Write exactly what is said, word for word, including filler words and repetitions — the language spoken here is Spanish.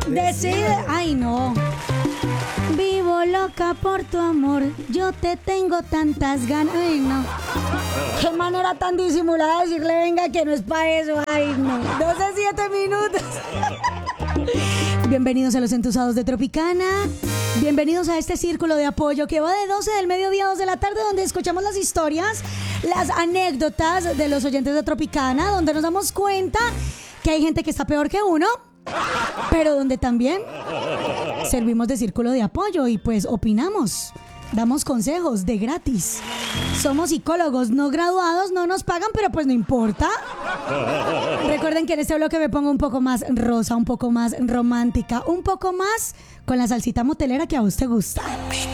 Decide. Ay, no. Vivo loca por tu amor, yo te tengo tantas ganas. Ay, no. Qué manera tan disimulada de decirle venga que no es para eso. Ay, no. doce, siete minutos. Bienvenidos a los entusiastas de Tropicana. Bienvenidos a este círculo de apoyo que va de doce del mediodía a dos de la tarde, donde escuchamos las historias, las anécdotas de los oyentes de Tropicana, donde nos damos cuenta que hay gente que está peor que uno, pero donde también servimos de círculo de apoyo y pues opinamos, damos consejos de gratis. Somos psicólogos no graduados, no nos pagan, pero pues no importa. Recuerden que en este bloque me pongo un poco más rosa, un poco más romántica, un poco más con la salsita motelera que a vos te gusta.